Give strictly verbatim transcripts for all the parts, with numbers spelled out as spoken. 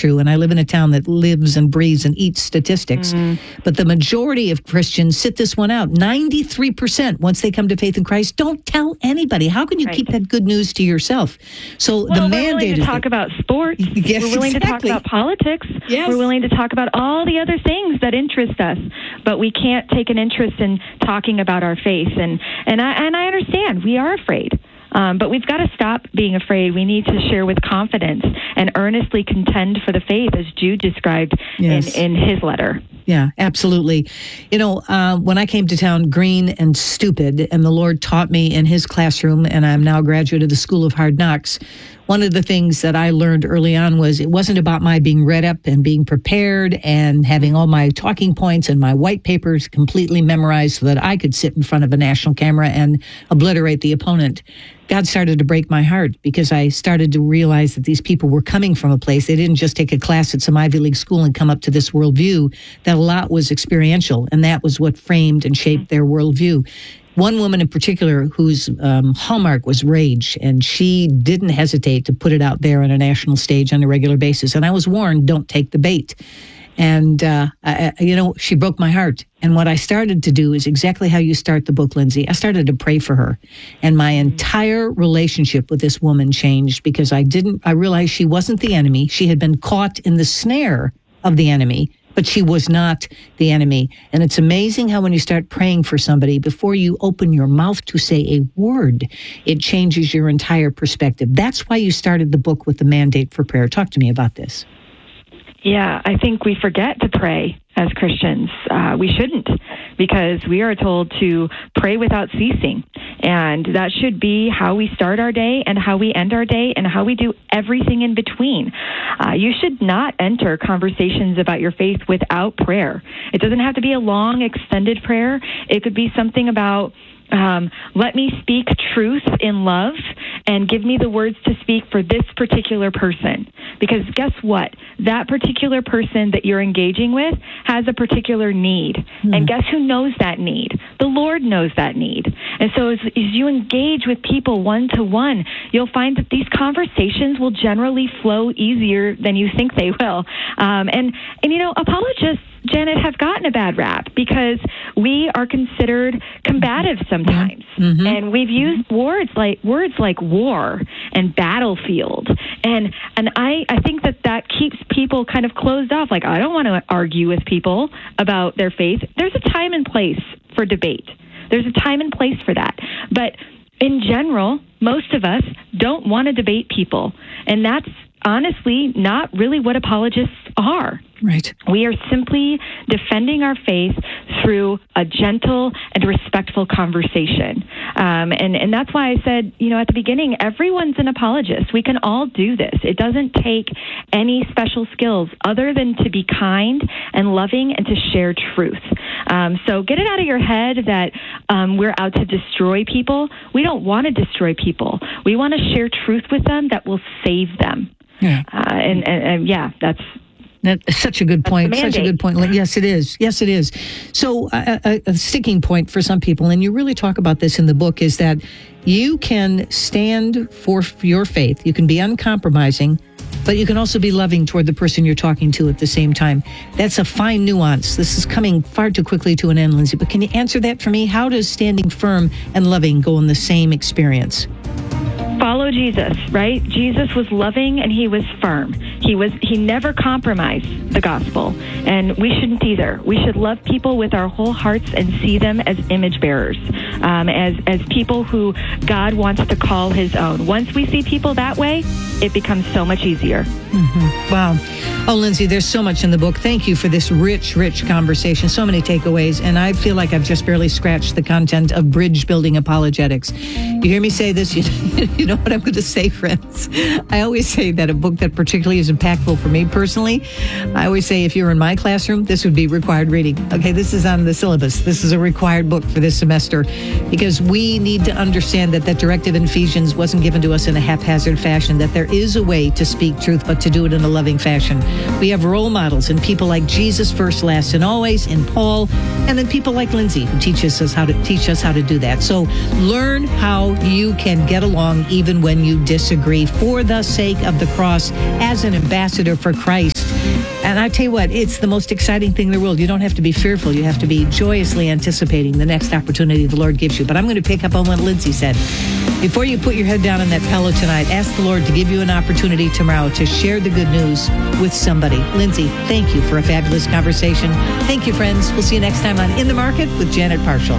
true. And I live in a town that lives and breathes and eats statistics. Mm. But the majority of Christians sit this one out. ninety-three percent, once they come to faith in Christ, don't tell anybody. How can you right. keep that good news to yourself? So well, the we're mandate willing to is talk that, about sports. yes, we're willing exactly. to talk about politics. Yes. We're willing to talk about all the other things that interest us. But we can't take an interest in talking about our faith. And, and, I, and I understand. We are afraid. Um, but we've got to stop being afraid. We need to share with confidence and earnestly contend for the faith, as Jude described yes. in, in his letter. Yeah, absolutely. You know, uh, when I came to town green and stupid, and the Lord taught me in his classroom, and I'm now a graduate of the School of Hard Knocks, one of the things that I learned early on was it wasn't about my being read up and being prepared and having all my talking points and my white papers completely memorized so that I could sit in front of a national camera and obliterate the opponent. God started to break my heart because I started to realize that these people were coming from a place. They didn't just take a class at some Ivy League school and come up to this worldview. That a lot was experiential, and that was what framed and shaped their worldview. One woman in particular whose um, hallmark was rage, and she didn't hesitate to put it out there on a national stage on a regular basis. And I was warned, don't take the bait. And, uh, I, you know, she broke my heart. And what I started to do is exactly how you start the book, Lindsay. I started to pray for her. And my entire relationship with this woman changed because I didn't, I realized she wasn't the enemy. She had been caught in the snare of the enemy, but she was not the enemy. And it's amazing how when you start praying for somebody, before you open your mouth to say a word, it changes your entire perspective. That's why you started the book with the mandate for prayer. Talk to me about this. Yeah, I think we forget to pray as Christians. Uh, we shouldn't, because we are told to pray without ceasing. And that should be how we start our day and how we end our day and how we do everything in between. Uh, you should not enter conversations about your faith without prayer. It doesn't have to be a long, extended prayer. It could be something about, Um, let me speak truth in love and give me the words to speak for this particular person. Because guess what? That particular person that you're engaging with has a particular need. Hmm. And guess who knows that need? The Lord knows that need. And so as, as you engage with people one-to-one, you'll find that these conversations will generally flow easier than you think they will. Um, and, and, you know, apologists, Janet, have gotten a bad rap because we are considered combative sometimes. Mm-hmm. And we've used words like words like war and battlefield. And and I, I think that that keeps people kind of closed off. Like, I don't want to argue with people about their faith. There's a time and place for debate. There's a time and place for that. But in general, most of us don't want to debate people. And that's honestly not really what apologists are. Right. We are simply defending our faith through a gentle and respectful conversation. Um, and, and that's why I said, you know, at the beginning, everyone's an apologist. We can all do this. It doesn't take any special skills other than to be kind and loving and to share truth. Um, so get it out of your head that um, we're out to destroy people. We don't want to destroy people. We want to share truth with them that will save them. Yeah. Uh, and, and, and yeah, that's That's such a good point. Such a good point. Yes, it is. Yes, it is. So uh, a, a sticking point for some people, and you really talk about this in the book, is that you can stand for your faith. You can be uncompromising, but you can also be loving toward the person you're talking to at the same time. That's a fine nuance. This is coming far too quickly to an end, Lindsay. But can you answer that for me? How does standing firm and loving go in the same experience? Follow Jesus, right? Jesus was loving and he was firm. He was he never compromised the gospel, and we shouldn't either. We should love people with our whole hearts and see them as image bearers, um, as as people who God wants to call his own. Once we see people that way, it becomes so much easier. Mm-hmm. Wow. Oh, Lindsay, there's so much in the book. Thank you for this rich, rich conversation. So many takeaways, and I feel like I've just barely scratched the content of bridge building apologetics. You hear me say this, you, you know what I'm going to say, friends. I always say that a book that particularly is impactful for me personally, I always say if you're in my classroom, this would be required reading. Okay, this is on the syllabus. This is a required book for this semester because we need to understand that that directive in Ephesians wasn't given to us in a haphazard fashion, that there is a way to speak truth, but to do it in a loving fashion. We have role models in people like Jesus first, last, and always, in Paul, and then people like Lindsay who teaches us how to teach us how to do that. So learn how you can get along even when you disagree for the sake of the cross as an ambassador for Christ. And I tell you what, it's the most exciting thing in the world. You don't have to be fearful. You have to be joyously anticipating the next opportunity the Lord gives you. But I'm going to pick up on what Lindsay said. Before you put your head down on that pillow tonight, ask the Lord to give you an opportunity tomorrow to share the good news with somebody. Lindsay, thank you for a fabulous conversation. Thank you, friends. We'll see you next time on In the Market with Janet Parshall.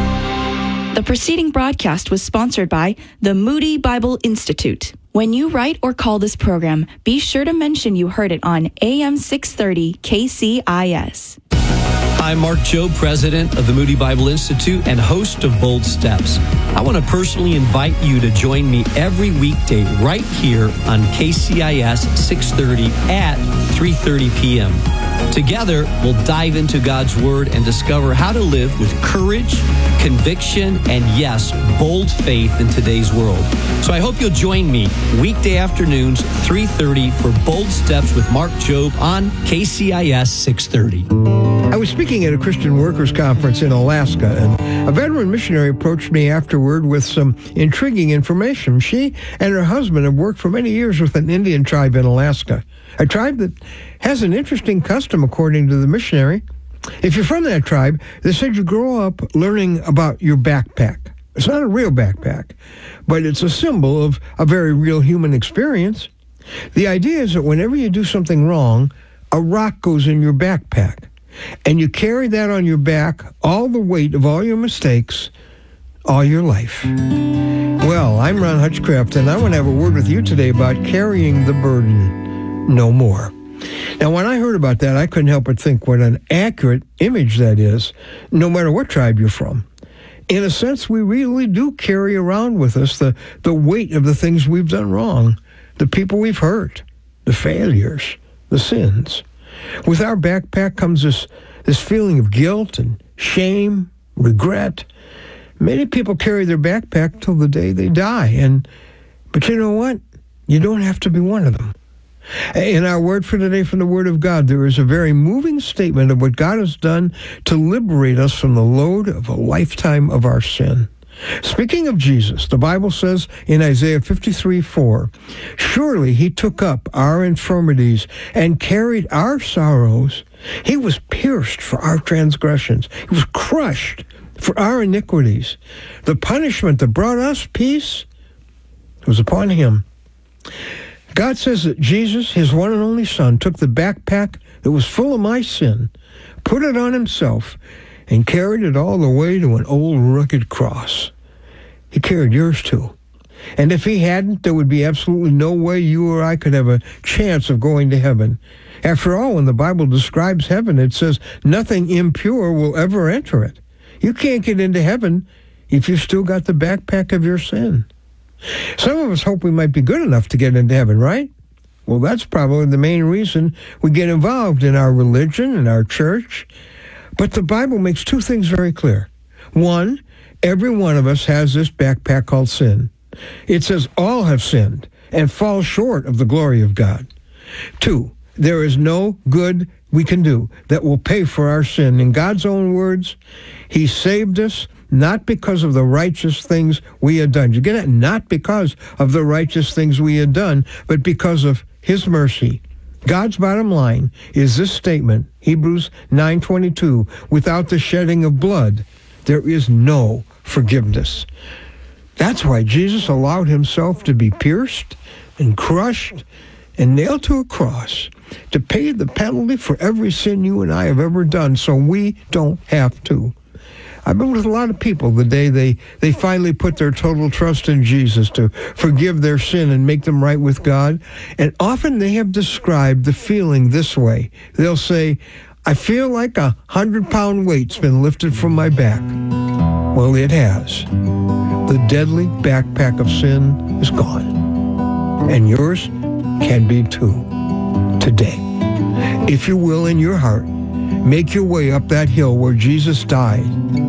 The preceding broadcast was sponsored by the Moody Bible Institute. When you write or call this program, be sure to mention you heard it on A M six thirty K C I S. I'm Mark Jobe, president of the Moody Bible Institute and host of Bold Steps. I want to personally invite you to join me every weekday right here on K C I S six thirty at three thirty p.m. Together, we'll dive into God's Word and discover how to live with courage, conviction, and yes, bold faith in today's world. So I hope you'll join me weekday afternoons, three thirty for Bold Steps with Mark Jobe on K C I S six thirty. I was speaking at a Christian workers conference in Alaska, and a veteran missionary approached me afterward with some intriguing information. She and her husband have worked for many years with an Indian tribe in Alaska, a tribe that has an interesting custom, according to the missionary. If you're from that tribe, they said you grow up learning about your backpack. It's not a real backpack, but it's a symbol of a very real human experience. The idea is that whenever you do something wrong, a rock goes in your backpack, and you carry that on your back, all the weight of all your mistakes, all your life. Well, I'm Ron Hutchcraft, and I want to have a word with you today about carrying the burden no more. Now, when I heard about that, I couldn't help but think what an accurate image that is, no matter what tribe you're from. In a sense, we really do carry around with us the, the weight of the things we've done wrong, the people we've hurt, the failures, the sins. With our backpack comes this, this feeling of guilt and shame, regret. Many people carry their backpack till the day they die. And but you know what? You don't have to be one of them. In our word for today from the Word of God, there is a very moving statement of what God has done to liberate us from the load of a lifetime of our sin. Speaking of Jesus, the Bible says in Isaiah fifty-three four, "Surely he took up our infirmities and carried our sorrows. He was pierced for our transgressions. He was crushed for our iniquities. The punishment that brought us peace was upon him." God says that Jesus, his one and only Son, took the backpack that was full of my sin, put it on himself, and carried it all the way to an old rugged cross. He carried yours too. And if he hadn't, there would be absolutely no way you or I could have a chance of going to heaven. After all, when the Bible describes heaven, it says nothing impure will ever enter it. You can't get into heaven if you've still got the backpack of your sin. Some of us hope we might be good enough to get into heaven, right? Well, that's probably the main reason we get involved in our religion and our church. But the Bible makes two things very clear. One, every one of us has this backpack called sin. It says all have sinned and fall short of the glory of God. Two, there is no good we can do that will pay for our sin. In God's own words, he saved us not because of the righteous things we had done. You get it? Not because of the righteous things we had done, but because of his mercy. God's bottom line is this statement, Hebrews nine twenty-two, "Without the shedding of blood, there is no forgiveness." That's why Jesus allowed himself to be pierced and crushed and nailed to a cross to pay the penalty for every sin you and I have ever done, so we don't have to. I've been with a lot of people the day they, they finally put their total trust in Jesus to forgive their sin and make them right with God. And often they have described the feeling this way. They'll say, "I feel like a hundred-pound weight's been lifted from my back." Well, it has. The deadly backpack of sin is gone. And yours can be too, today. If you will, in your heart, make your way up that hill where Jesus died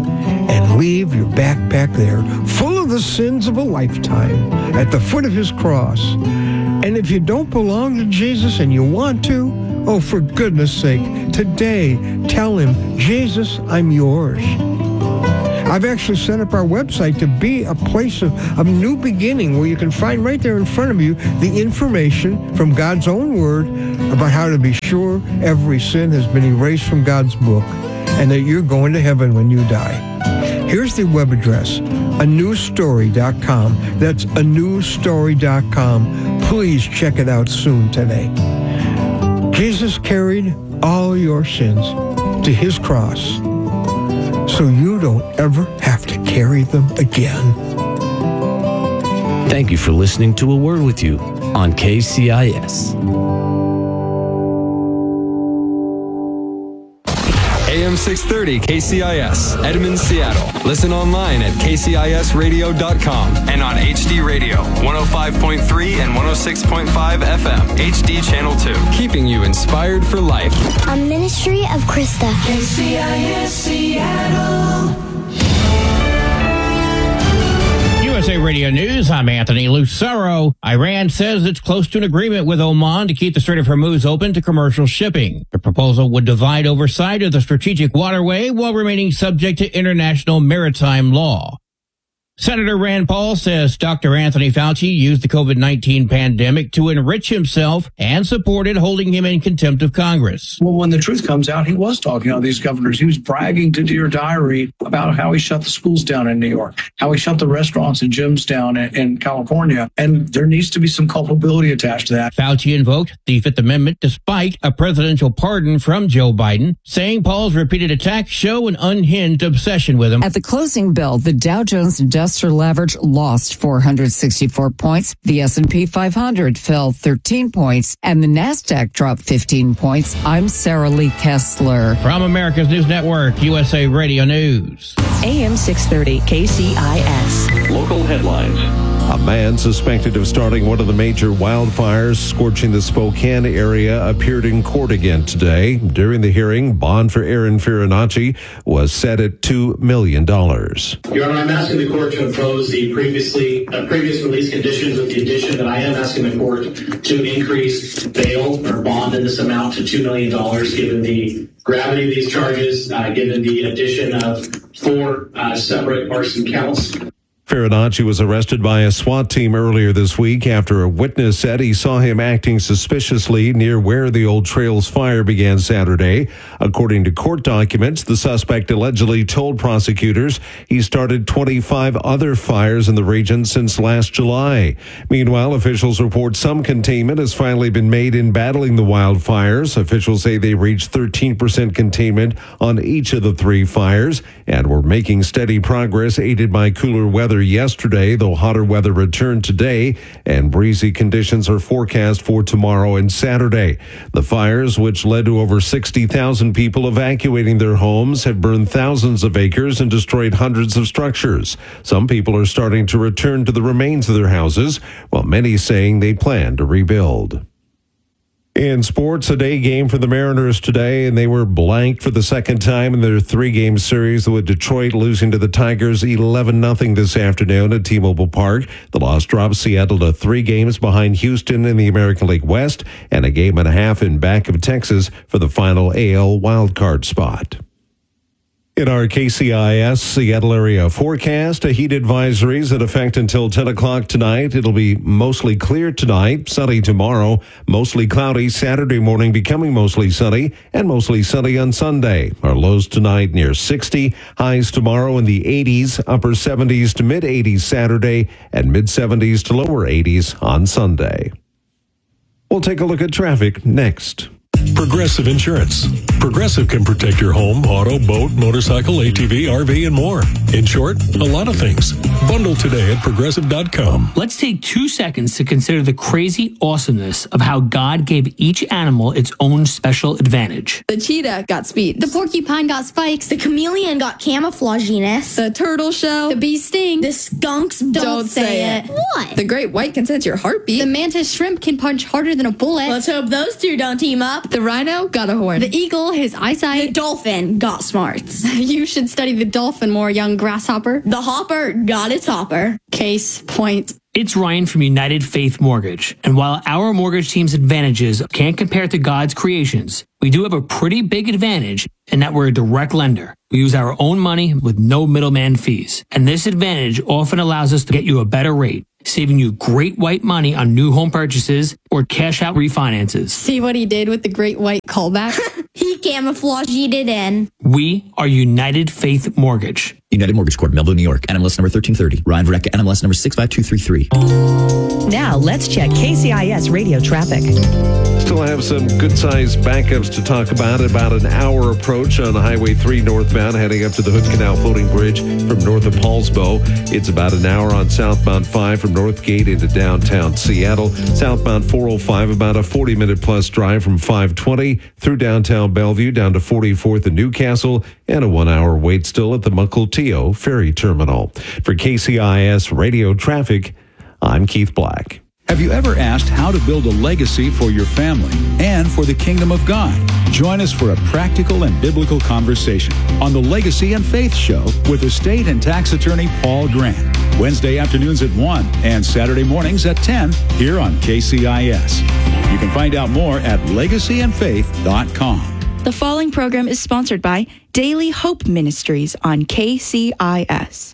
and leave your backpack there, full of the sins of a lifetime, at the foot of his cross. And if you don't belong to Jesus and you want to, oh, for goodness sake, today, tell him, "Jesus, I'm yours. I've actually set up our website to be a place of, of new beginning where you can find right there in front of you the information from God's own word about how to be sure every sin has been erased from God's book and that you're going to heaven when you die. Here's the web address, a new story dot com. That's a new story dot com. Please check it out soon today. Jesus carried all your sins to his cross so you don't ever have to carry them again. Thank you for listening to A Word With You on K C I S. A M six thirty K C I S, Edmonds, Seattle. Listen online at k c i s radio dot com and on H D Radio, one oh five point three and one oh six point five F M, H D Channel two. Keeping you inspired for life. A ministry of Krista. K C I S Seattle. U S A Radio News, I'm Anthony Lucero. Iran says it's close to an agreement with Oman to keep the Strait of Hormuz open to commercial shipping. The proposal would divide oversight of the strategic waterway while remaining subject to international maritime law. Senator Rand Paul says Doctor Anthony Fauci used the COVID nineteen pandemic to enrich himself and supported holding him in contempt of Congress. Well, when the truth comes out, he was talking to these governors. He was bragging to Dear Diary about how he shut the schools down in New York, how he shut the restaurants and gyms down in, in California. And there needs to be some culpability attached to that. Fauci invoked the Fifth Amendment despite a presidential pardon from Joe Biden, saying Paul's repeated attacks show an unhinged obsession with him. At the closing bell, the Dow Jones Industrial Average lost four hundred sixty-four points. The S and P five hundred fell thirteen points, and the NASDAQ dropped fifteen points. I'm Sarah Lee Kessler. From America's News Network, U S A Radio News. A M six thirty K C I S. Local headlines. A man suspected of starting one of the major wildfires scorching the Spokane area appeared in court again today. During the hearing, bond for Aaron Fibonacci was set at two million dollars. Your Honor, I'm asking the court to impose the previously uh, previous release conditions with the addition that I am asking the court to increase bail or bond in this amount to two million dollars, given the gravity of these charges, uh, given the addition of four uh, separate arson counts. Fibonacci was arrested by a SWAT team earlier this week after a witness said he saw him acting suspiciously near where the Old Trails fire began Saturday. According to court documents, the suspect allegedly told prosecutors he started twenty-five other fires in the region since last July. Meanwhile, officials report some containment has finally been made in battling the wildfires. Officials say they reached thirteen percent containment on each of the three fires and were making steady progress, aided by cooler weather yesterday, though hotter weather returned today, and breezy conditions are forecast for tomorrow and Saturday. The fires, which led to over sixty thousand people evacuating their homes, have burned thousands of acres and destroyed hundreds of structures. Some people are starting to return to the remains of their houses, while many saying they plan to rebuild. In sports, a day game for the Mariners today, and they were blanked for the second time in their three-game series, with Detroit losing to the Tigers eleven nothing this afternoon at T-Mobile Park. The loss drops Seattle to three games behind Houston in the American League West and a game and a half in back of Texas for the final A L wildcard spot. In our K C I S Seattle area forecast, a heat advisory is in effect until ten o'clock tonight. It'll be mostly clear tonight, sunny tomorrow, mostly cloudy Saturday morning, becoming mostly sunny, and mostly sunny on Sunday. Our lows tonight near sixty, highs tomorrow in the eighties, upper seventies to mid eighties Saturday, and mid seventies to lower eighties on Sunday. We'll take a look at traffic next. Progressive Insurance. Progressive can protect your home, auto, boat, motorcycle, A T V, R V, and more. In short, a lot of things. Bundle today at progressive dot com. Let's take two seconds to consider the crazy awesomeness of how God gave each animal its own special advantage. The cheetah got speed. The porcupine got spikes. The chameleon got camouflaginess. The turtle shell. The bee sting. The skunks don't, don't say, say it. it. What? The great white can sense your heartbeat. The mantis shrimp can punch harder than a bullet. Let's hope those two don't team up. The rhino got a horn. The eagle, his eyesight. The dolphin got smarts. You should study the dolphin more, young grasshopper. The hopper got its hopper. Case point. It's Ryan from United Faith Mortgage, and while our mortgage team's advantages can't compare to God's creations, we do have a pretty big advantage in that we're a direct lender. We use our own money with no middleman fees. And this advantage often allows us to get you a better rate, saving you great white money on new home purchases or cash out refinances. See what he did with the Great White callback? He camouflaged it in. We are United Faith Mortgage. United Mortgage Corp, Melville, New York. N M L S number thirteen thirty. Ryan Verrecka, N M L S number six five two three three. Now let's check K C I S radio traffic. Still have some good-sized backups to talk about. About an hour approach on Highway three northbound, heading up to the Hood Canal Floating Bridge from north of Paulsbo. It's about an hour on southbound five from Northgate into downtown Seattle. Southbound four oh five, about a forty-minute plus drive from five twenty through downtown Bellevue down to forty-fourth and Newcastle, and a one-hour wait still at the Mukilteo Ferry Terminal. For K C I S Radio Traffic, I'm Keith Black. Have you ever asked how to build a legacy for your family and for the kingdom of God? Join us for a practical and biblical conversation on the Legacy and Faith Show with estate and tax attorney Paul Grant. Wednesday afternoons at one and Saturday mornings at ten here on K C I S. You can find out more at legacy and faith dot com. The following program is sponsored by Daily Hope Ministries on K C I S.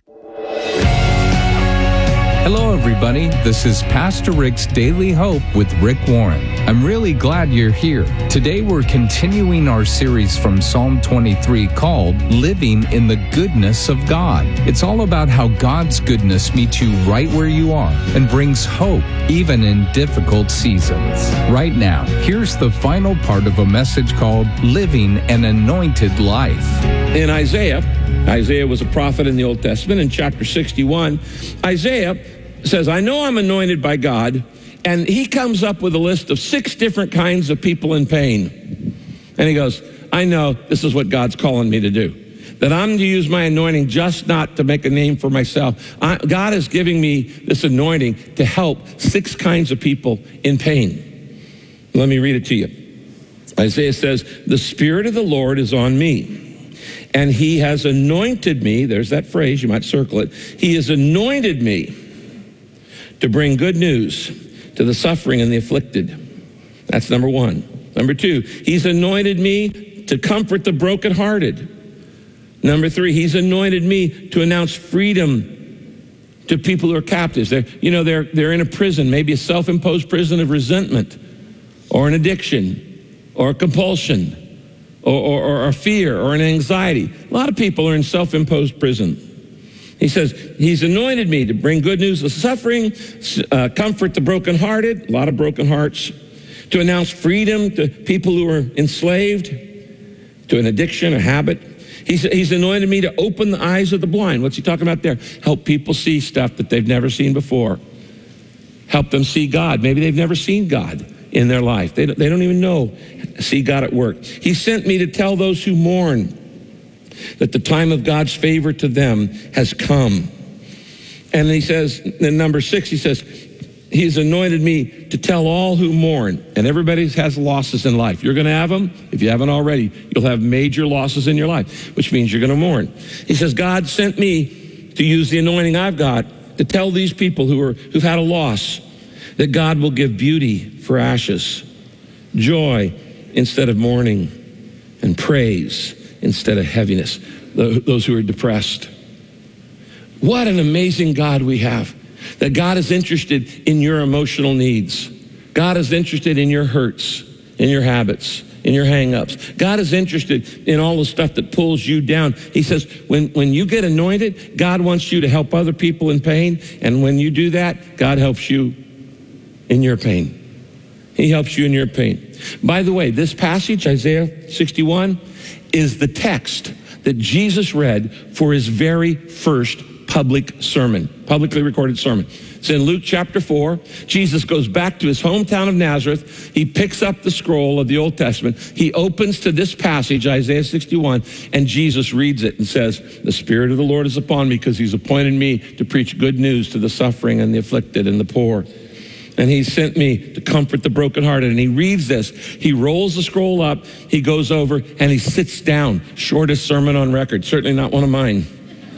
Hello, everybody. This is Pastor Rick's Daily Hope with Rick Warren. I'm really glad you're here. Today, we're continuing our series from Psalm twenty-three called Living in the Goodness of God. It's all about how God's goodness meets you right where you are and brings hope even in difficult seasons. Right now, here's the final part of a message called Living an Anointed Life. In Isaiah, Isaiah was a prophet in the Old Testament. In chapter sixty-one, Isaiah says, I know I'm anointed by God, and he comes up with a list of six different kinds of people in pain. And he goes, I know this is what God's calling me to do, that I'm to use my anointing just not to make a name for myself. I, God is giving me this anointing to help six kinds of people in pain. Let me read it to you. Isaiah says, the Spirit of the Lord is on me, and he has anointed me. There's that phrase, you might circle it. He has anointed me to bring good news to the suffering and the afflicted. That's number one. Number two, he's anointed me to comfort the brokenhearted. Number three, he's anointed me to announce freedom to people who are captives. They're, you know, they're, they're in a prison, maybe a self-imposed prison of resentment or an addiction or a compulsion or, or, or a fear or an anxiety. A lot of people are in self-imposed prison. He says, he's anointed me to bring good news of suffering, uh, comfort the brokenhearted, a lot of broken hearts, to announce freedom to people who are enslaved to an addiction, a habit. He's, he's anointed me to open the eyes of the blind. What's he talking about there? Help people see stuff that they've never seen before. Help them see God. Maybe they've never seen God in their life. They don't, they don't even know, see God at work. He sent me to tell those who mourn that the time of God's favor to them has come. And he says, in number six, he says, he's anointed me to tell all who mourn. And everybody has losses in life. You're going to have them. If you haven't already, you'll have major losses in your life, which means you're going to mourn. He says, God sent me to use the anointing I've got to tell these people who are, who've had a loss that God will give beauty for ashes, joy instead of mourning, and praise instead of heaviness, those who are depressed. What an amazing God we have, that God is interested in your emotional needs. God is interested in your hurts, in your habits, in your hang-ups. God is interested in all the stuff that pulls you down. He says, when, when you get anointed, God wants you to help other people in pain. And when you do that, God helps you in your pain. He helps you in your pain. By the way, this passage, Isaiah sixty-one, is the text that Jesus read for his very first public sermon, publicly recorded sermon. It's in Luke chapter four. Jesus goes back to his hometown of Nazareth. He picks up the scroll of the Old Testament. He opens to this passage, Isaiah sixty-one, and Jesus reads it and says, the Spirit of the Lord is upon me because he's appointed me to preach good news to the suffering and the afflicted and the poor. And he sent me to comfort the brokenhearted. And he reads this. He rolls the scroll up. He goes over and he sits down. Shortest sermon on record. Certainly not one of mine.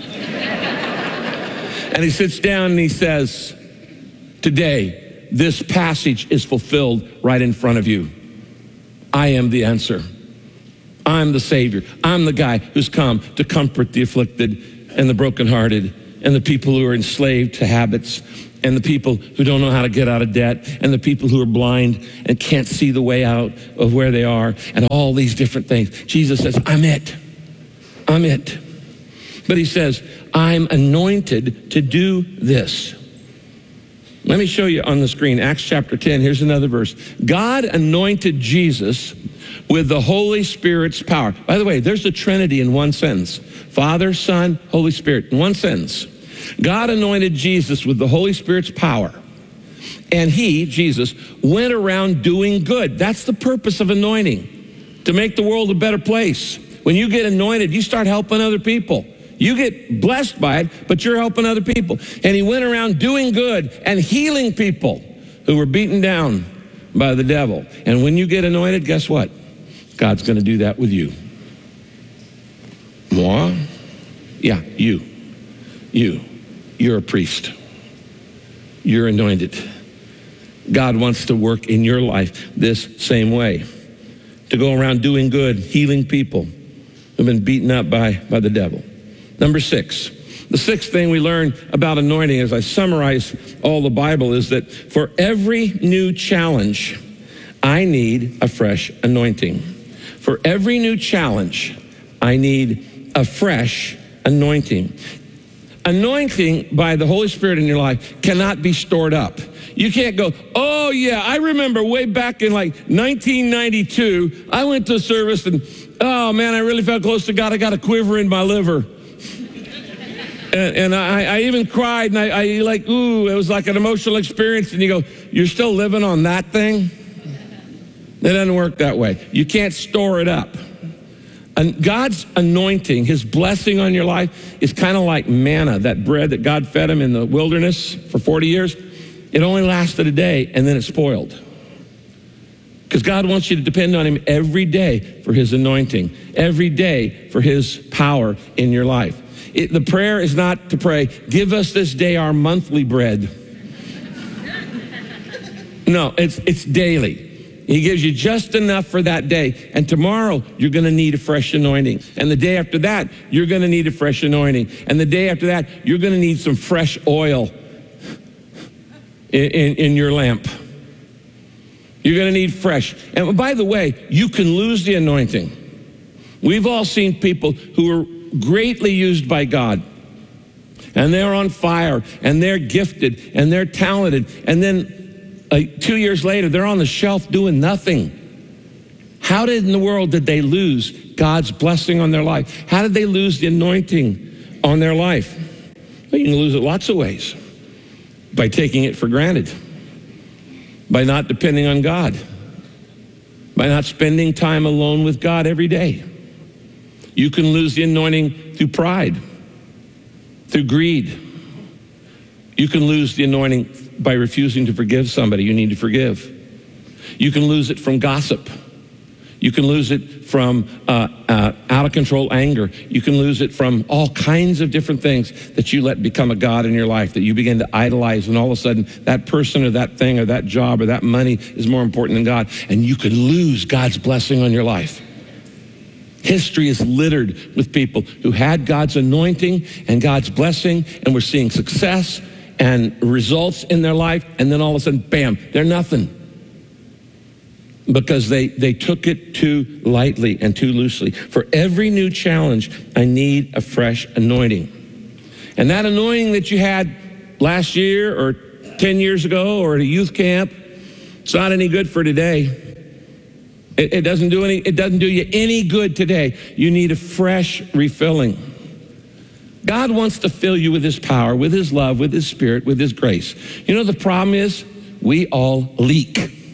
And he sits down and he says, today, this passage is fulfilled right in front of you. I am the answer. I'm the Savior. I'm the guy who's come to comfort the afflicted and the brokenhearted and the people who are enslaved to habits and the people who don't know how to get out of debt and the people who are blind and can't see the way out of where they are and all these different things. Jesus says, I'm it. I'm it. But he says, I'm anointed to do this. Let me show you on the screen, Acts chapter ten. Here's another verse. God anointed Jesus with the Holy Spirit's power. By the way, there's the Trinity in one sentence. Father, Son, Holy Spirit, in one sentence. God anointed Jesus with the Holy Spirit's power. And he, Jesus, went around doing good. That's the purpose of anointing, to make the world a better place. When you get anointed, you start helping other people. You get blessed by it, but you're helping other people. And he went around doing good and healing people who were beaten down by the devil. And when you get anointed, guess what? God's going to do that with you. Moi? Yeah, you. You. You're a priest. You're anointed. God wants to work in your life this same way. To go around doing good, healing people who've been beaten up by, by the devil. Number six, the sixth thing we learn about anointing as I summarize all the Bible is that for every new challenge, I need a fresh anointing. For every new challenge, I need a fresh anointing. Anointing by the Holy Spirit in your life cannot be stored up. You can't go, oh yeah, I remember way back in like nineteen ninety-two, I went to a service and, oh man, I really felt close to God. I got a quiver in my liver. And, and I, I even cried, and I, I like, ooh, it was like an emotional experience. And you go, you're still living on that thing? It doesn't work that way. You can't store it up. And God's anointing, his blessing on your life is kind of like manna, that bread that God fed him in the wilderness for forty years. It only lasted a day, and then it spoiled. Because God wants you to depend on him every day for his anointing, every day for his power in your life. It, the prayer is not to pray, give us this day our monthly bread. No, it's it's daily. He gives you just enough for that day. And tomorrow, you're going to need a fresh anointing. And the day after that, you're going to need a fresh anointing. And the day after that, you're going to need some fresh oil in, in, in your lamp. You're going to need fresh. And by the way, you can lose the anointing. We've all seen people who are greatly used by God, and they're on fire, and they're gifted, and they're talented, and then uh, two years later, they're on the shelf doing nothing. How did in the world did they lose God's blessing on their life? How did they lose the anointing on their life? Well, you can lose it lots of ways. By taking it for granted, by not depending on God, by not spending time alone with God every day. You can lose the anointing through pride, through greed. You can lose the anointing by refusing to forgive somebody you need to forgive. You can lose it from gossip. You can lose it from uh, uh, out of control anger. You can lose it from all kinds of different things that you let become a God in your life, that you begin to idolize, and all of a sudden that person or that thing or that job or that money is more important than God, and you could lose God's blessing on your life. History is littered with people who had God's anointing and God's blessing and were seeing success and results in their life, and then all of a sudden, bam, they're nothing. Because they, they took it too lightly and too loosely. For every new challenge, I need a fresh anointing. And that anointing that you had last year or ten years ago or at a youth camp, it's not any good for today. It, it doesn't do any, it doesn't do you any good today. You need a fresh refilling. God wants to fill you with his power, with his love, with his spirit, with his grace. You know, the problem is we all leak.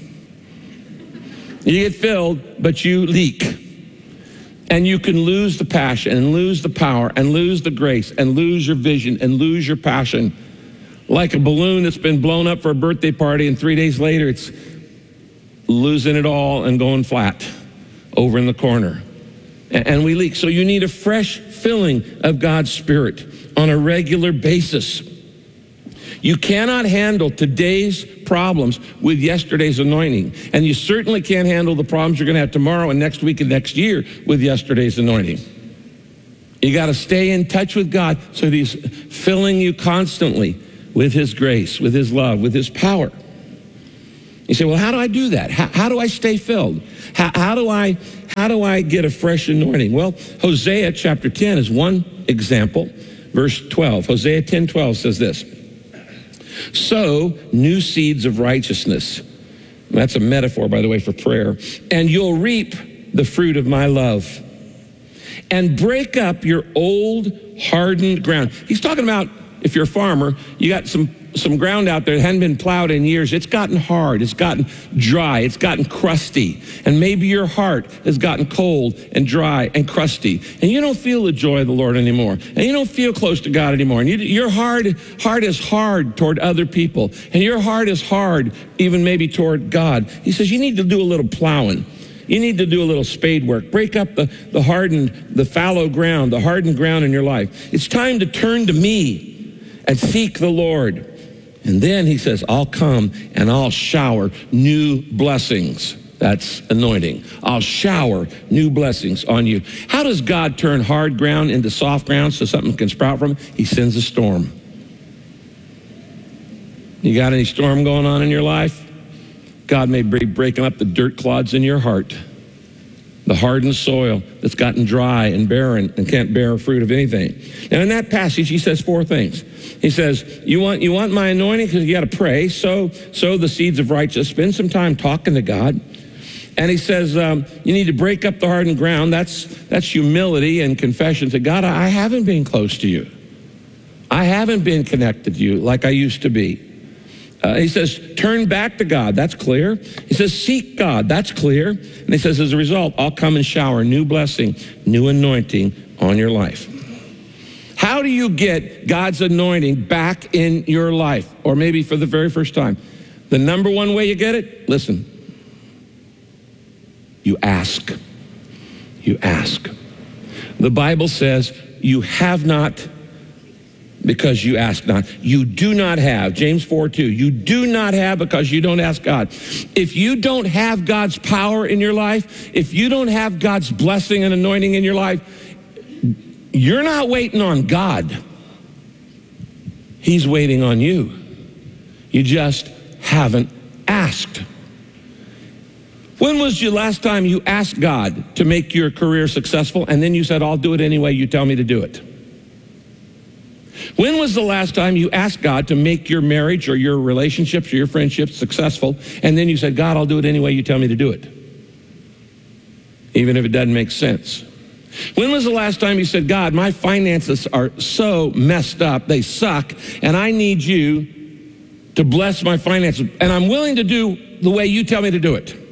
You get filled, but you leak. And you can lose the passion and lose the power and lose the grace and lose your vision and lose your passion. Like a balloon that's been blown up for a birthday party, and three days later it's losing it all and going flat over in the corner. And we leak. So you need a fresh filling of God's Spirit on a regular basis. You cannot handle today's problems with yesterday's anointing. And you certainly can't handle the problems you're going to have tomorrow and next week and next year with yesterday's anointing. You got to stay in touch with God so that he's filling you constantly with his grace, with his love, with his power. You say, well, how do I do that? How, how do I stay filled? How, how do I how do I get a fresh anointing? Well, Hosea chapter ten is one example. Verse twelve, Hosea ten twelve says this: sow new seeds of righteousness. That's a metaphor, by the way, for prayer. And you'll reap the fruit of my love. And break up your old hardened ground. He's talking about if you're a farmer, you got some, some ground out there that hadn't been plowed in years. It's gotten hard. It's gotten dry. It's gotten crusty. And maybe your heart has gotten cold and dry and crusty. And you don't feel the joy of the Lord anymore. And you don't feel close to God anymore. And you, your heart, heart is hard toward other people. And your heart is hard even maybe toward God. He says you need to do a little plowing. You need to do a little spade work. Break up the, the hardened, the fallow ground, the hardened ground in your life. It's time to turn to me and seek the Lord. And then he says, I'll come and I'll shower new blessings. That's anointing. I'll shower new blessings on you. How does God turn hard ground into soft ground so something can sprout from it? He sends a storm. You got any storm going on in your life? God may be breaking up the dirt clods in your heart, the hardened soil that's gotten dry and barren and can't bear fruit of anything. Now in that passage, he says four things. He says, you want you want my anointing? Because you got to pray, sow, sow the seeds of righteousness, spend some time talking to God. And he says, um, you need to break up the hardened ground. That's, that's humility and confession to God. I haven't been close to you. I haven't been connected to you like I used to be. Uh, he says, turn back to God. That's clear. He says, seek God. That's clear. And he says, as a result, I'll come and shower new blessing, new anointing on your life. How do you get God's anointing back in your life? Or maybe for the very first time. The number one way you get it, listen. You ask. You ask. The Bible says you have not because you ask not. You do not have. James four two. You do not have because you don't ask God. If you don't have God's power in your life, if you don't have God's blessing and anointing in your life, you're not waiting on God. He's waiting on you. You just haven't asked. When was the last time you asked God to make your career successful and then you said, I'll do it any way you tell me to do it? When was the last time you asked God to make your marriage or your relationships or your friendships successful, and then you said, God, I'll do it any way you tell me to do it, even if it doesn't make sense? When was the last time you said, God, my finances are so messed up, they suck, and I need you to bless my finances, and I'm willing to do the way you tell me to do it?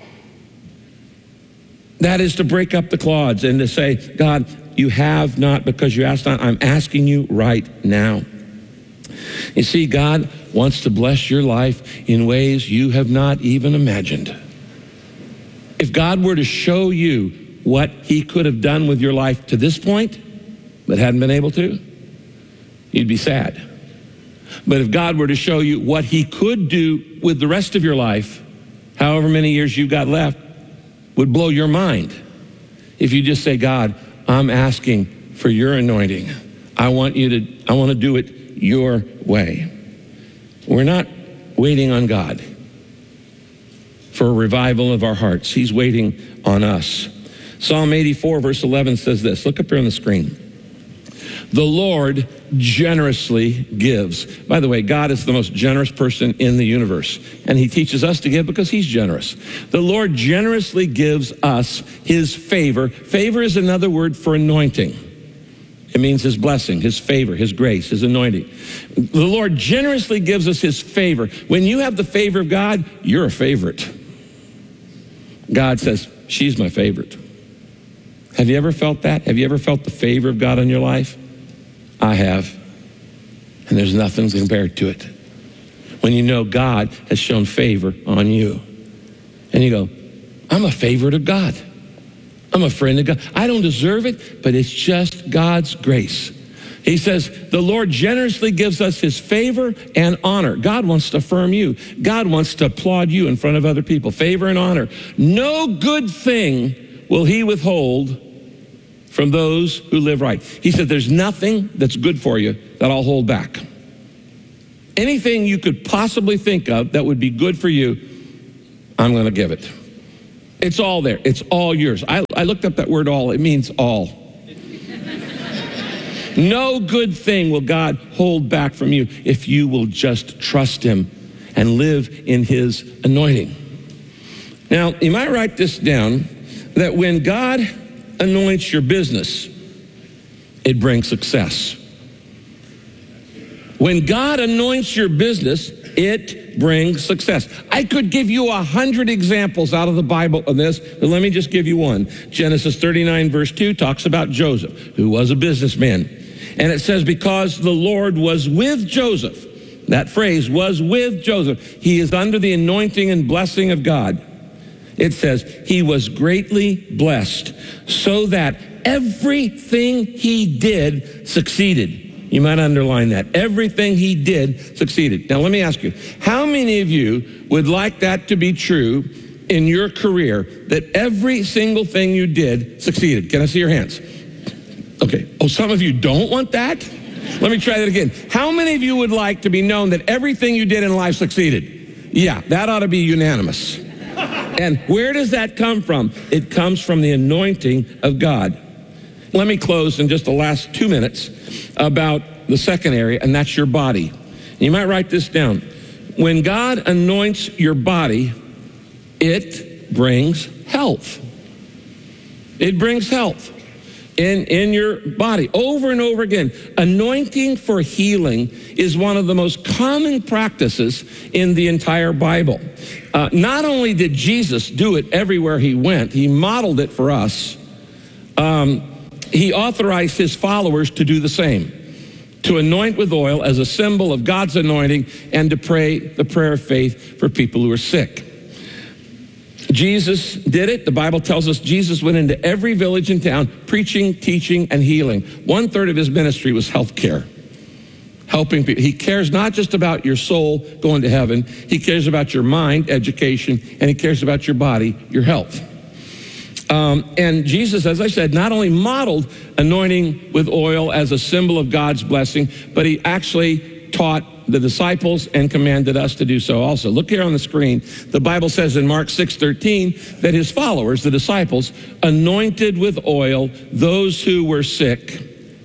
That is to break up the clods and to say, God, you have not because you asked not. I'm asking you right now. You see, God wants to bless your life in ways you have not even imagined. If God were to show you what he could have done with your life to this point, but hadn't been able to, you'd be sad. But if God were to show you what he could do with the rest of your life, however many years you've got left, would blow your mind. If you just say, God, I'm asking for your anointing. I want you to, I want to do it your way. We're not waiting on God for a revival of our hearts. He's waiting on us. Psalm eighty-four, verse eleven says this. Look up here on the screen. The Lord generously gives. By the way, God is the most generous person in the universe, and he teaches us to give because he's generous. The Lord generously gives us his favor. Favor is another word for anointing. It means his blessing, his favor, his grace, his anointing. The Lord generously gives us his favor. When you have the favor of God, you're a favorite. God says, she's my favorite. Have you ever felt that? Have you ever felt the favor of God in your life? I have. And there's nothing compared to it. When you know God has shown favor on you. And you go, I'm a favorite of God. I'm a friend of God. I don't deserve it, but it's just God's grace. He says, the Lord generously gives us his favor and honor. God wants to affirm you. God wants to applaud you in front of other people. Favor and honor. No good thing will he withhold from those who live right. He said, there's nothing that's good for you that I'll hold back. Anything you could possibly think of that would be good for you, I'm going to give it. It's all there. It's all yours. I, I looked up that word all. It means all. No good thing will God hold back from you if you will just trust him and live in his anointing. Now, you might write this down, that when God anoints your business, it brings success. When God anoints your business, it brings success. I could give you a hundred examples out of the Bible of this, but let me just give you one. Genesis thirty-nine verse two talks about Joseph, who was a businessman. And it says, because the Lord was with Joseph, that phrase, was with Joseph. He is under the anointing and blessing of God. It says, he was greatly blessed, so that everything he did succeeded. You might underline that. Everything he did succeeded. Now, let me ask you, how many of you would like that to be true in your career, that every single thing you did succeeded? Can I see your hands? Okay. Oh, some of you don't want that? Let me try that again. How many of you would like to be known that everything you did in life succeeded? Yeah, that ought to be unanimous. And where does that come from? It comes from the anointing of God. Let me close in just the last two minutes about the second area, and that's your body. You might write this down. When God anoints your body, it brings health. It brings health in, in your body over and over again. Anointing for healing is one of the most common practices in the entire Bible. Uh, not only did Jesus do it everywhere he went, he modeled it for us. Um, he authorized his followers to do the same, to anoint with oil as a symbol of God's anointing and to pray the prayer of faith for people who are sick. Jesus did it. The Bible tells us Jesus went into every village and town preaching, teaching, and healing. One third of his ministry was health care, helping people. He cares not just about your soul going to heaven. He cares about your mind, education, and he cares about your body, your health. Um, and Jesus, as I said, not only modeled anointing with oil as a symbol of God's blessing, but he actually taught the disciples and commanded us to do so also. Look here on the screen. The Bible says in Mark six thirteen that his followers, the disciples, anointed with oil those who were sick,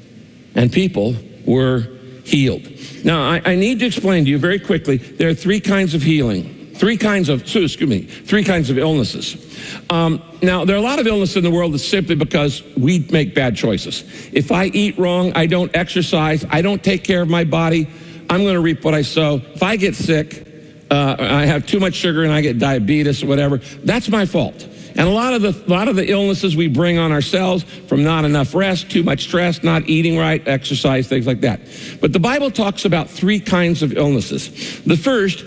and people were healed. Now, I, I need to explain to you very quickly, there are three kinds of healing. Three kinds of, excuse me, three kinds of illnesses. Um, now, there are a lot of illness in the world that's simply because we make bad choices. If I eat wrong, I don't exercise, I don't take care of my body, I'm going to reap what I sow. If I get sick, uh, I have too much sugar and I get diabetes or whatever, that's my fault. And a lot of the a lot of the illnesses we bring on ourselves from not enough rest, too much stress, not eating right, exercise, things like that. But the Bible talks about three kinds of illnesses. The first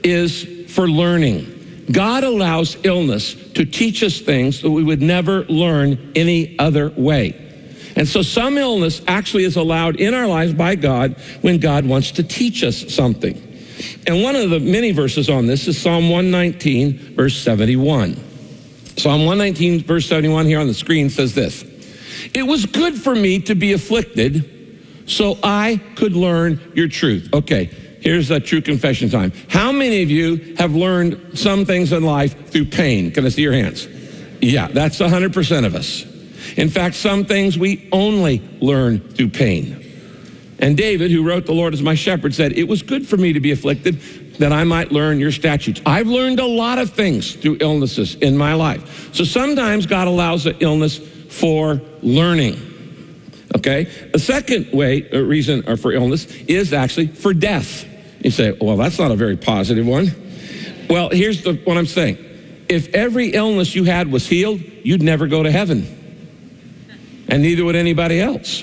is for learning. God allows illness to teach us things that we would never learn any other way. And so some illness actually is allowed in our lives by God when God wants to teach us something. And one of the many verses on this is Psalm one nineteen, verse seventy-one. Psalm one nineteen, verse seventy-one here on the screen says this: "It was good for me to be afflicted so I could learn your truth." Okay, here's a true confession time. How many of you have learned some things in life through pain? Can I see your hands? Yeah, that's one hundred percent of us. In fact, some things we only learn through pain. And David, who wrote "The Lord is my shepherd," said, "It was good for me to be afflicted that I might learn your statutes." I've learned a lot of things through illnesses in my life. So sometimes God allows an illness for learning. Okay? The second way, or reason or for illness is actually for death. You say, well, that's not a very positive one. Well, here's the, what I'm saying. If every illness you had was healed, you'd never go to heaven. And neither would anybody else.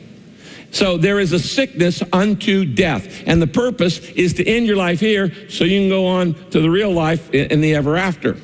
So there is a sickness unto death. And the purpose is to end your life here so you can go on to the real life in the ever after.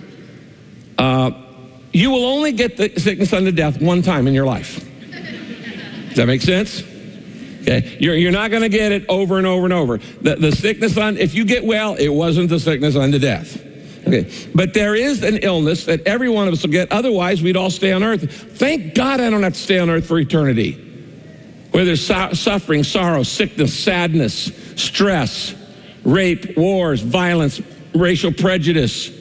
Uh, you will only get the sickness unto death one time in your life. Does that make sense? Okay, you're, you're not going to get it over and over and over. The, the sickness on, if you get well, it wasn't the sickness unto death. Okay, but there is an illness that every one of us will get. Otherwise, we'd all stay on earth. Thank God I don't have to stay on earth for eternity. Where there's so- suffering, sorrow, sickness, sadness, stress, rape, wars, violence, racial prejudice,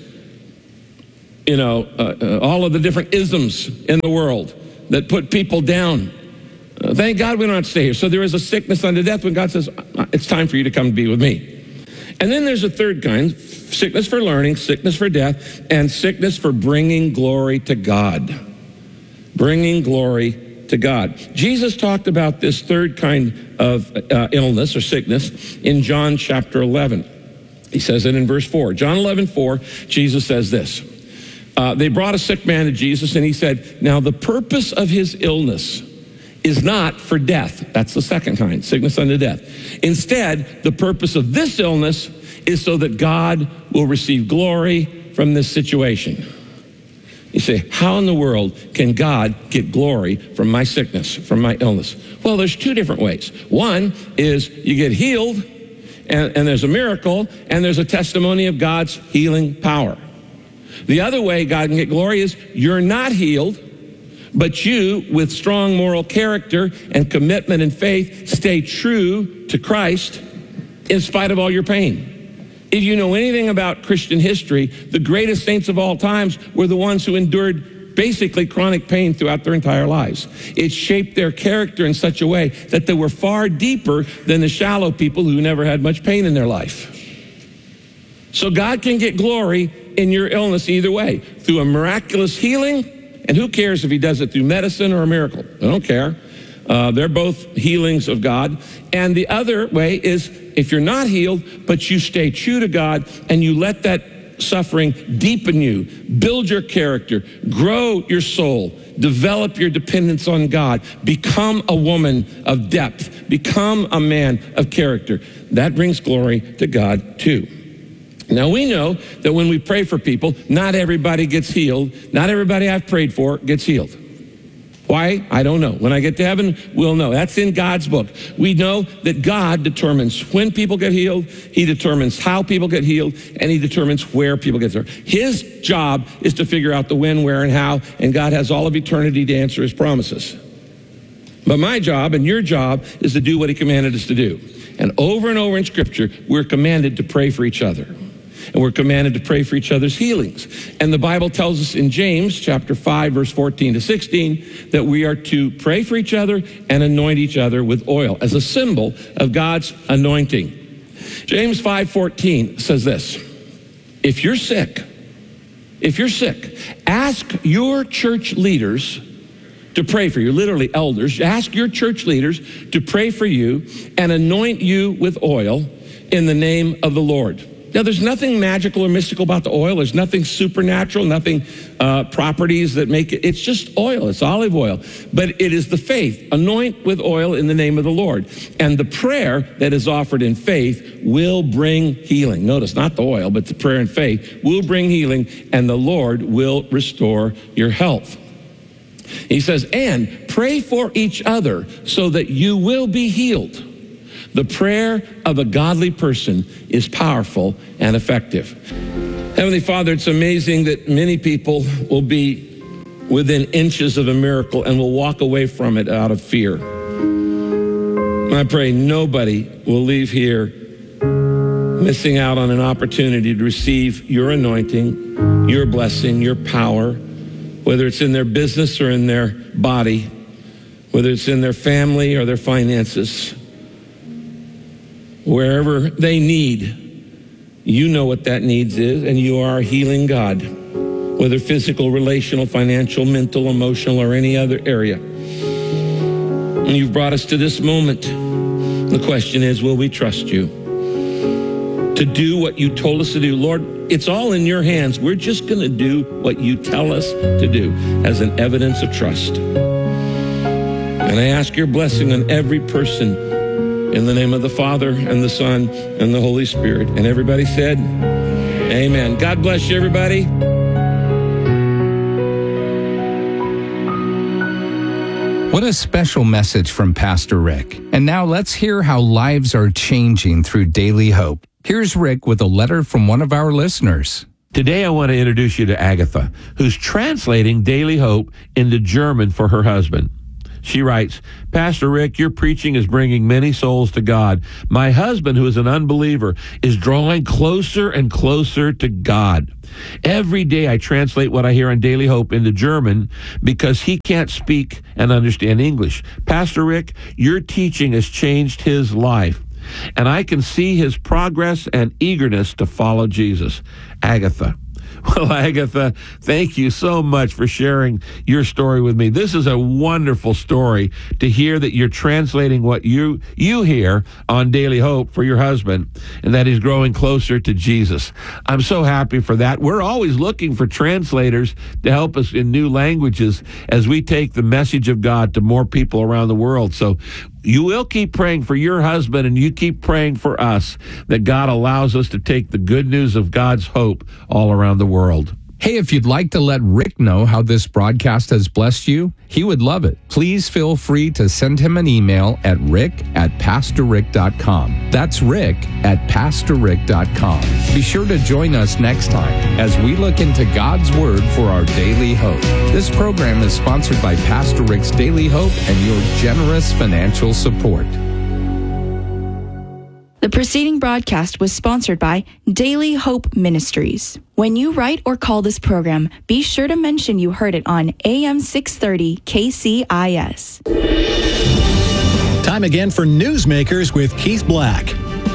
you know, uh, uh, all of the different isms in the world that put people down. Uh, thank God we don't have to stay here. So there is a sickness unto death when God says, it's time for you to come and be with me. And then there's a third kind, sickness for learning, sickness for death, and sickness for bringing glory to God. Bringing glory to God. Jesus talked about this third kind of uh, illness or sickness in John chapter eleven. He says it in verse four. John eleven four, Jesus says this. Uh, they brought a sick man to Jesus, and he said, now the purpose of his illness is not for death. That's the second kind, sickness unto death. Instead, the purpose of this illness is so that God will receive glory from this situation. You say, how in the world can God get glory from my sickness, from my illness? Well, there's two different ways. One is you get healed, and, and there's a miracle, and there's a testimony of God's healing power. The other way God can get glory is you're not healed, but you, with strong moral character and commitment and faith, stay true to Christ in spite of all your pain. If you know anything about Christian history, the greatest saints of all times were the ones who endured basically chronic pain throughout their entire lives. It shaped their character in such a way that they were far deeper than the shallow people who never had much pain in their life. So God can get glory in your illness either way, through a miraculous healing. And who cares if he does it through medicine or a miracle? I don't care. Uh, they're both healings of God. And the other way is if you're not healed, but you stay true to God and you let that suffering deepen you, build your character, grow your soul, develop your dependence on God, become a woman of depth, become a man of character. That brings glory to God too. Now, we know that when we pray for people, not everybody gets healed. Not everybody I've prayed for gets healed. Why? I don't know. When I get to heaven, we'll know. That's in God's book. We know that God determines when people get healed, he determines how people get healed, and he determines where people get healed. His job is to figure out the when, where, and how, and God has all of eternity to answer his promises. But my job and your job is to do what he commanded us to do. And over and over in Scripture, we're commanded to pray for each other. And we're commanded to pray for each other's healings. And the Bible tells us in James chapter five, verse fourteen to sixteen, that we are to pray for each other and anoint each other with oil as a symbol of God's anointing. James five fourteen says this, if you're sick, if you're sick, ask your church leaders to pray for you, literally elders, ask your church leaders to pray for you and anoint you with oil in the name of the Lord. Now, there's nothing magical or mystical about the oil. There's nothing supernatural, nothing uh, properties that make it. It's just oil. It's olive oil. But it is the faith. Anoint with oil in the name of the Lord. And the prayer that is offered in faith will bring healing. Notice, not the oil, but the prayer in faith will bring healing, and the Lord will restore your health. He says, and pray for each other so that you will be healed. The prayer of a godly person is powerful and effective. Heavenly Father, it's amazing that many people will be within inches of a miracle and will walk away from it out of fear. I pray nobody will leave here missing out on an opportunity to receive your anointing, your blessing, your power, whether it's in their business or in their body, whether it's in their family or their finances. Wherever they need, you know what that needs is, and you are a healing God, whether physical, relational, financial, mental, emotional, or any other area. And you've brought us to this moment. The question is, will we trust you to do what you told us to do? Lord, it's all in your hands. We're just going to do what you tell us to do as an evidence of trust. And I ask your blessing on every person in the name of the Father and the Son and the Holy Spirit. And everybody said, amen. God bless you, everybody. What a special message from Pastor Rick. And now let's hear how lives are changing through Daily Hope. Here's Rick with a letter from one of our listeners. Today I want to introduce you to Agatha, who's translating Daily Hope into German for her husband. She writes, Pastor Rick, your preaching is bringing many souls to God. My husband, who is an unbeliever, is drawing closer and closer to God. Every day I translate what I hear on Daily Hope into German because he can't speak and understand English. Pastor Rick, your teaching has changed his life, and I can see his progress and eagerness to follow Jesus. Agatha. Well, Agatha, thank you so much for sharing your story with me. This is a wonderful story to hear that you're translating what you you hear on Daily Hope for your husband, and that he's growing closer to Jesus. I'm so happy for that. We're always looking for translators to help us in new languages as we take the message of God to more people around the world. So you will keep praying for your husband, and you keep praying for us that God allows us to take the good news of God's hope all around the world. Hey, if you'd like to let Rick know how this broadcast has blessed you, he would love it. Please feel free to send him an email at rick at pastor rick dot com. That's rick at pastor rick dot com. Be sure to join us next time as we look into God's Word for our daily hope. This program is sponsored by Pastor Rick's Daily Hope and your generous financial support. The preceding broadcast was sponsored by Daily Hope Ministries. When you write or call this program, be sure to mention you heard it on A M six thirty K C I S. Time again for Newsmakers with Keith Black.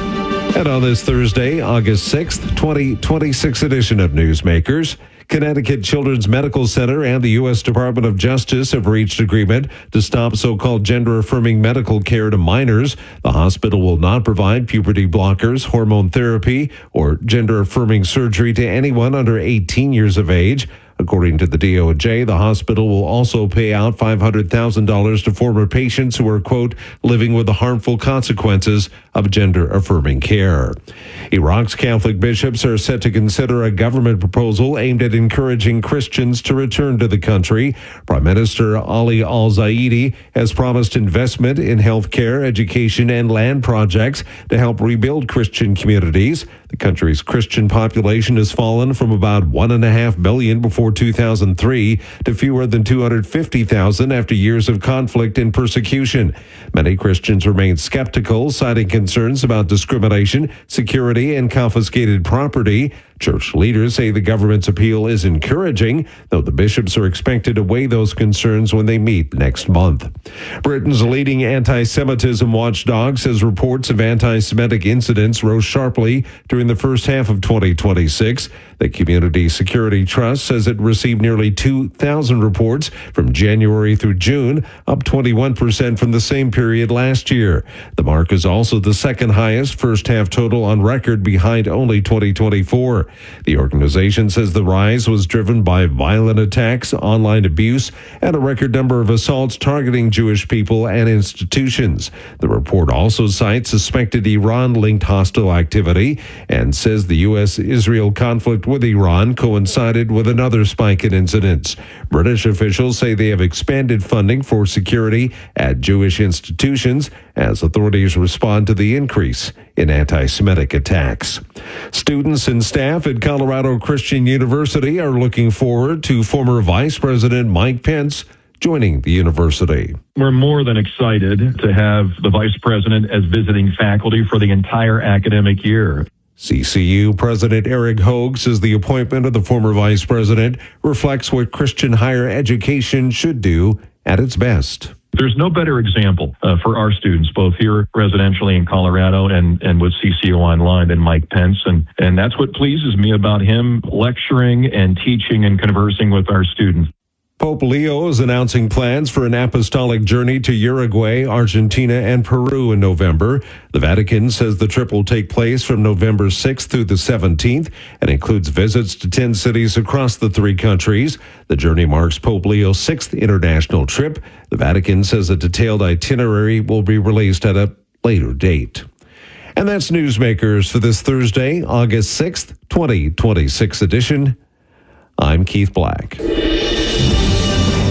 And on this Thursday, August sixth, twenty twenty-six edition of Newsmakers, Connecticut Children's Medical Center and the U S Department of Justice have reached agreement to stop so-called gender-affirming medical care to minors. The hospital will not provide puberty blockers, hormone therapy, or gender-affirming surgery to anyone under eighteen years of age. According to the D O J, the hospital will also pay out five hundred thousand dollars to former patients who are, quote, living with the harmful consequences of gender-affirming care. Iraq's Catholic bishops are set to consider a government proposal aimed at encouraging Christians to return to the country. Prime Minister Ali al-Zaidi has promised investment in health care, education, and land projects to help rebuild Christian communities. The country's Christian population has fallen from about one and a half million before two thousand three to fewer than two hundred fifty thousand after years of conflict and persecution. Many Christians remain skeptical, citing concerns about discrimination, security, and confiscated property. Church leaders say the government's appeal is encouraging, though the bishops are expected to weigh those concerns when they meet next month. Britain's leading anti-Semitism watchdog says reports of anti-Semitic incidents rose sharply during the first half of twenty twenty-six. The Community Security Trust says it received nearly two thousand reports from January through June, up twenty-one percent from the same period last year. The mark is also the second highest first-half total on record, behind only twenty twenty-four. The organization says the rise was driven by violent attacks, online abuse, and a record number of assaults targeting Jewish people and institutions. The report also cites suspected Iran-linked hostile activity and says the U S Israel conflict with Iran coincided with another spike in incidents. British officials say they have expanded funding for security at Jewish institutions as authorities respond to the increase in anti-Semitic attacks. Students and staff at Colorado Christian University are looking forward to former Vice President Mike Pence joining the university. We're more than excited to have the Vice President as visiting faculty for the entire academic year. C C U President Eric Hogue says the appointment of the former vice president reflects what Christian higher education should do at its best. There's no better example uh, for our students, both here residentially in Colorado and, and with C C U Online, than Mike Pence. And, and that's what pleases me about him lecturing and teaching and conversing with our students. Pope Leo is announcing plans for an apostolic journey to Uruguay, Argentina, and Peru in November. The Vatican says the trip will take place from November sixth through the seventeenth and includes visits to ten cities across the three countries. The journey marks Pope Leo's sixth international trip. The Vatican says a detailed itinerary will be released at a later date. And that's Newsmakers for this Thursday, August sixth, twenty twenty-six edition. I'm Keith Black.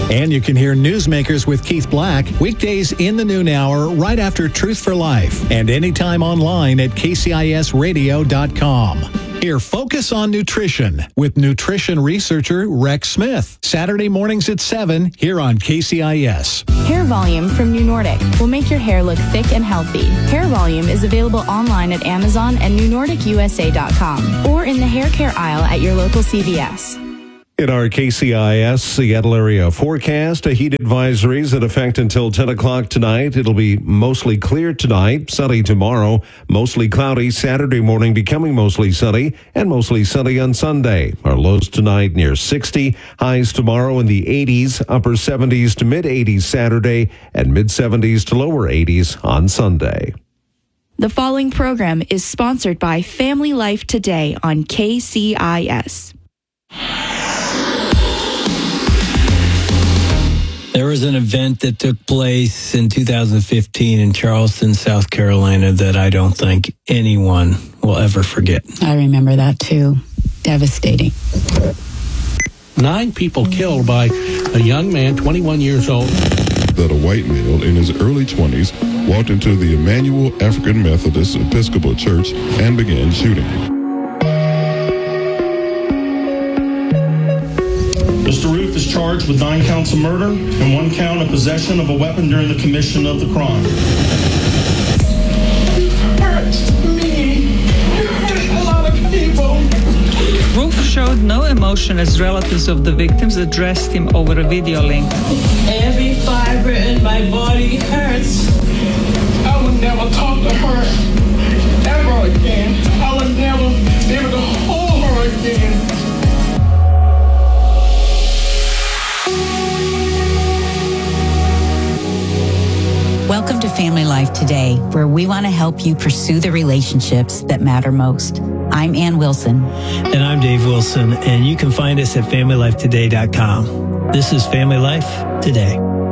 And you can hear Newsmakers with Keith Black weekdays in the noon hour right after Truth for Life and anytime online at K C I S radio dot com. Here, Focus on Nutrition with nutrition researcher Rex Smith. Saturday mornings at seven here on K C I S. Hair Volume from New Nordic will make your hair look thick and healthy. Hair Volume is available online at Amazon and new nordic u s a dot com or in the hair care aisle at your local C V S. In our K C I S Seattle area forecast, a heat advisory is in effect until ten o'clock tonight. It'll be mostly clear tonight, sunny tomorrow, mostly cloudy Saturday morning, becoming mostly sunny, and mostly sunny on Sunday. Our lows tonight near sixty, highs tomorrow in the eighties, upper seventies to mid eighties Saturday, and mid seventies to lower eighties on Sunday. The following program is sponsored by Family Life Today on K C I S. There was an event that took place in two thousand fifteen in Charleston, South Carolina that I don't think anyone will ever forget. I remember that too. Devastating. Nine people killed by a young man, twenty-one years old. That a white male in his early twenties walked into the Emmanuel African Methodist Episcopal Church and began shooting. Mister Ruth is charged with nine counts of murder and one count of possession of a weapon during the commission of the crime. You hurt me. You hurt a lot of people. Ruth showed no emotion as relatives of the victims addressed him over a video link. Every fiber in my body hurts. I would never talk to her ever again. I would never be able to hold her again. Welcome to Family Life Today, where we want to help you pursue the relationships that matter most. I'm Ann Wilson. And I'm Dave Wilson, and you can find us at family life today dot com. This is Family Life Today.